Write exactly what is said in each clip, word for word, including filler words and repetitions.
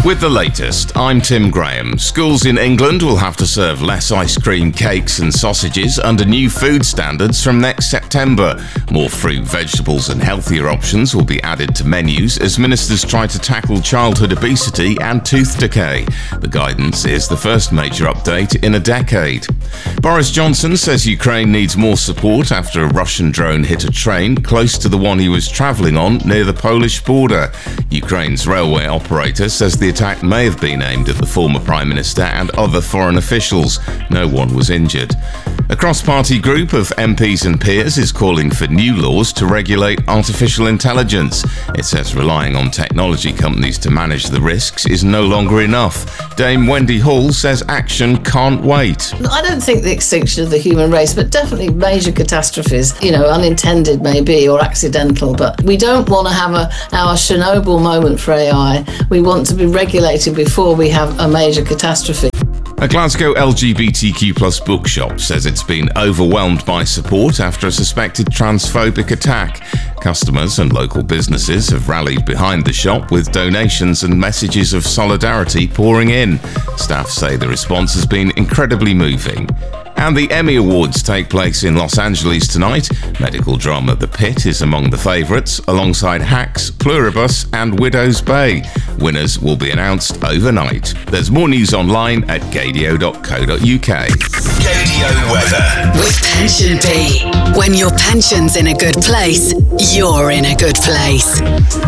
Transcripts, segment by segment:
With the latest, I'm Tim Graham. Schools in England will have to serve less ice cream, cakes and sausages under new food standards from next September. More fruit, vegetables and healthier options will be added to menus as ministers try to tackle childhood obesity and tooth decay. The guidance is the first major update in a decade. Boris Johnson says Ukraine needs more support after a Russian drone hit a train close to the one he was travelling on near the Polish border. Ukraine's railway operator says the attack may have been aimed at the former Prime Minister and other foreign officials. No one was injured. A cross-party group of M Ps and peers is calling for new laws to regulate artificial intelligence. It says relying on technology companies to manage the risks is no longer enough. Dame Wendy Hall says action can't wait. I don't think the extinction of the human race, but definitely major catastrophes, you know, unintended maybe or accidental, but we don't want to have a, our Chernobyl moment for A I. We want to be regulated before we have a major catastrophe. A Glasgow L G B T Q plus bookshop says it's been overwhelmed by support after a suspected transphobic attack. Customers and local businesses have rallied behind the shop with donations and messages of solidarity pouring in. Staff say the response has been incredibly moving. And the Emmy Awards take place in Los Angeles tonight. Medical drama The Pit is among the favourites, alongside Hacks, Pluribus and Widow's Bay. Winners will be announced overnight. There's more news online at gadio dot co dot uk. Gadio weather. With Pension P. When your pension's in a good place, you're in a good place.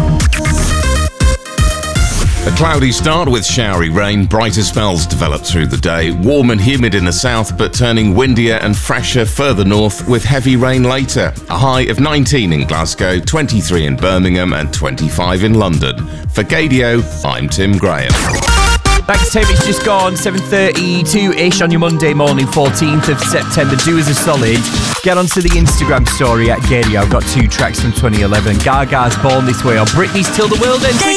A cloudy start with showery rain, brighter spells develop through the day, warm and humid in the south but turning windier and fresher further north with heavy rain later. A high of nineteen in Glasgow, twenty-three in Birmingham and twenty-five in London. For Gadio, I'm Tim Graham. Thanks, Tim. It's just gone seven thirty-two-ish on your Monday morning, fourteenth of September. Do us a solid. Get onto the Instagram story at Gadio. I've got two tracks from twenty eleven. Gaga's Born This Way or Britney's Till the World Ends.